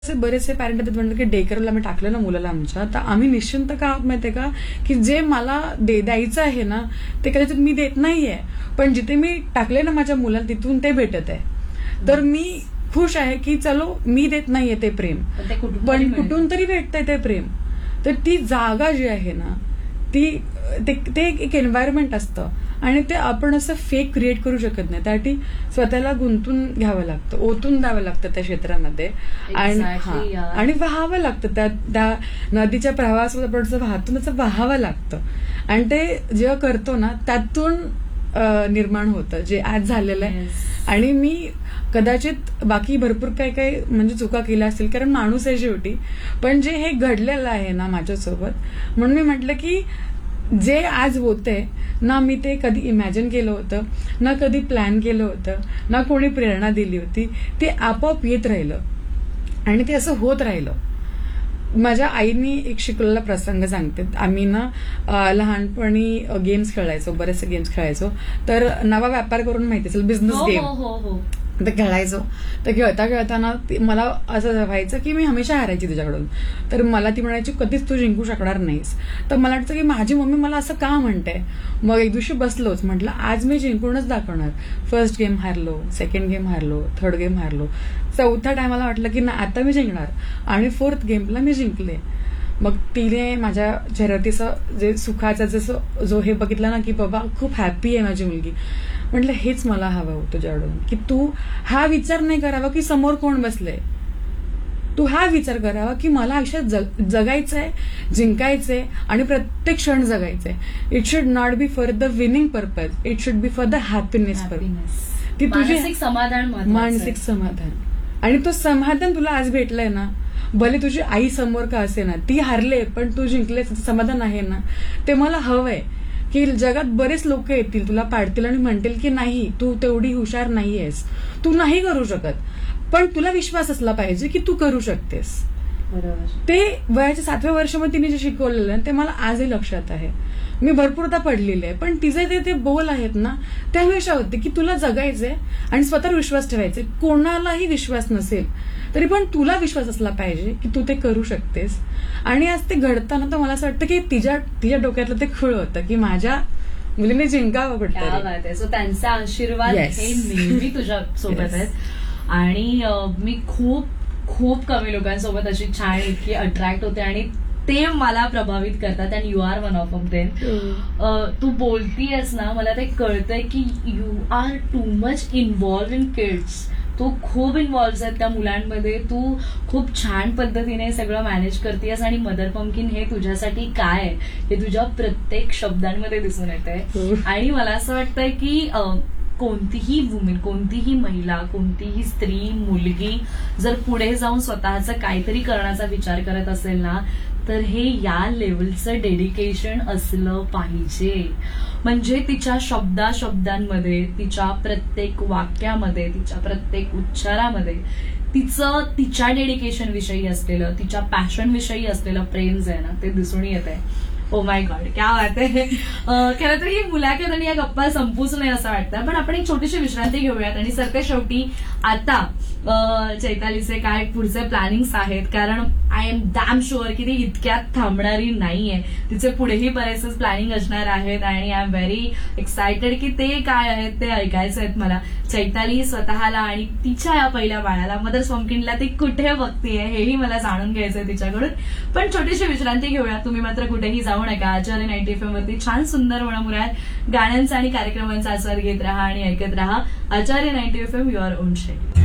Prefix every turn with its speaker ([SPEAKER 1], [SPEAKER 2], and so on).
[SPEAKER 1] असे बरेचसे पॅरेंट आहेत म्हणतात की डे केअरला आम्ही टाकलं ना मुलाला आमच्या, तर आम्ही निश्चिंत का आहोत माहितीये का, की जे मला द्यायचं आहे ना ते कदाचित मी देत नाहीये, पण जिथे मी टाकले ना माझ्या मुलाला तिथून ते भेटत आहे. तर मी खुश आहे की चलो मी देत नाहीये ते प्रेम, पण कुठून तरी भेटतंय ते प्रेम. तर ती जागा जी आहे ना ते एक एन्व्हायरमेंट असतं आणि ते आपण असं फेक क्रिएट करू शकत नाही. त्यासाठी स्वतःला गुंतून घ्यावं लागतं, ओतून द्यावं लागतं त्या क्षेत्रामध्ये आणि वाहावं लागतं. त्या नदीच्या प्रवाहासोबत आपण जसं वाहतो तसं वाहावं लागतं. आणि ते जेव्हा करतो ना त्यातून निर्माण होतं जे आज झालेलं आहे. आणि मी कदाचित बाकी भरपूर काही काही म्हणजे चुका केल्या असतील, कारण माणूस आहे शेवटी, पण जे हे घडलेलं आहे ना माझ्यासोबत, म्हणून मी म्हटलं की जे आज होतंय ना, मी ते कधी इमॅजिन केलं होतं ना, कधी प्लॅन केलं होतं ना, कोणी प्रेरणा दिली होती. ते आपोआप येत राहिलं आणि ते असं होत राहिलं. माझ्या आईनी एक शिकवलेला प्रसंग सांगते. आम्ही ना लहानपणी गेम्स खेळायचो, बरेचसे गेम्स खेळायचो. तर नवा व्यापार करून माहिती असेल, बिझनेस गेम, ते खेळायचो. तर खेळता खेळताना मला असं व्हायचं की मी हमेशा हारायची तिच्याकडून. तर मला ती म्हणायची कधीच तू जिंकू शकणार नाहीस. तर मला वाटतं की माझी मम्मी मला असं का म्हणते. मग एक दिवशी बसलोच, म्हटलं आज मी जिंकूनच दाखवणार. फर्स्ट गेम हारलो, सेकंड गेम हारलो, थर्ड गेम हारलो, चौथ्या टायमाला वाटलं की ना आता मी जिंकणार, आणि फोर्थ गेमला मी जिंकले. मग तिने माझ्या चेहऱ्यावरती जे सुखाचा जसं जो हे बघितला ना की बाबा खूप हॅपी आहे माझी मुलगी. म्हटलं हेच मला हवं होतं तुझ्याकडून, की तू हा विचार नाही करावा की समोर कोण बसलंय. तू हा विचार करावा की मला आयुष्यात जगायचंय, जिंकायचंय आणि प्रत्येक क्षण जगायचंय. It should not be for the winning purpose, it should be for the happiness purpose. ती तुझी मानसिक समाधान, आणि तो समाधान तुला आज भेटलंय ना, भले तुझी आई समोर का असे ना, ती हारले पण तू जिंकले, समाधान आहे ना, ते मला हवंय. की जगात बरेच लोक येतील तुला पाडतील आणि म्हणतील की नाही तू तेवढी हुशार नाहीयेस, तू नाही करू शकत, पण तुला विश्वास असला पाहिजे की तू करू शकतेस. ते वयाच्या 7व्या वर्षामध्ये तिने जे शिकवलेलं ते मला आजही लक्षात आहे. मी भरपूरदा पडलेली आहे, पण तिचे ते बोल आहेत ना ते हमेशा होते की तुला जगायचंय आणि स्वतःवर विश्वास ठेवायचे. कोणालाही विश्वास नसेल तरी पण तुला विश्वास असला पाहिजे की तू ते करू शकतेस. आणि आज ते घडताना तर मला असं वाटतं की तिच्या डोक्यातलं ते खुळ होतं की माझ्या मुलीने जिंकावं कुठे.
[SPEAKER 2] सो त्यांचा आशीर्वाद हे नेहमी तुझ्या सोबत आहेत. आणि मी खूप खूप कमी लोकांसोबत अशी छान इतकी अट्रॅक्ट होते आणि ते मला प्रभावित करतात. And you R one of them. तू बोलतीयस ना, मला ते कळतंय की you R too much involve in kids. तू खूप इन्व्हॉल्व्ह आहेत त्या मुलांमध्ये. तू खूप छान पद्धतीने सगळं मॅनेज करतेस आणि मदर पंपकिन हे तुझ्यासाठी काय हे तुझ्या प्रत्येक शब्दांमध्ये दिसून येतंय. आणि मला असं वाटतंय की कोणतीही वुमेन, कोणतीही महिला, कोणतीही स्त्री, मुलगी जर पुढे जाऊन स्वतःचं काहीतरी करण्याचा विचार करत असेल ना, तर हे या लेवलचं डेडिकेशन असलं पाहिजे. म्हणजे तिच्या शब्दांमध्ये, तिच्या प्रत्येक वाक्यामध्ये, तिच्या प्रत्येक उच्चारामध्ये तिच्या डेडिकेशन विषयी असलेलं, तिच्या पॅशन विषयी असलेलं प्रेम जे आहे ना ते दिसून येत आहे. ओ माय गॉड, क्या बात आहे. खरं तर ही मुलाखत आणि या गप्पा संपूच नाही असं वाटतं, पण आपण एक छोटीशी विश्रांती घेऊयात आणि सरते शेवटी आता चैतालीचे काय पुढचे प्लॅनिंग्स आहेत, कारण आय एम डॅम शुअर की ती इतक्यात थांबणारी नाहीये. तिचे पुढेही बरेचसे प्लॅनिंग असणार आहेत आणि आय एम व्हेरी एक्सायटेड की ते काय आहेत ते ऐकायचं आहेत मला. चैताली स्वतःला आणि तिच्या या पहिल्या बाळाला, मदर पंपकिनला ती कुठे बघतीये हेही मला जाणून घ्यायचंय तिच्याकडून. पण छोटीशी विश्रांती घेऊया. तुम्ही मात्र कुठेही जाऊ नका. आचार्य 90 FM वरती छान सुंदर मुळामुळात गाण्यांचा आणि कार्यक्रमांचा आस्वाद घेत राहा आणि ऐकत राहा. आचार्य 90 FM, युअर ओन शेड.